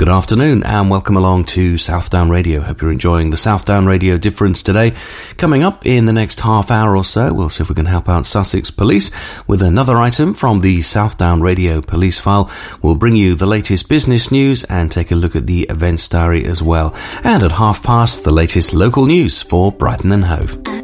Good afternoon and welcome along to Southdown Radio. Hope you're enjoying the Southdown Radio Difference today. Coming up in the next half hour or so, we'll see if we can help out Sussex Police with another item from the Southdown Radio Police File. We'll bring you the latest business news and take a look at the events diary as well. And at 5:30, the latest local news for Brighton and Hove.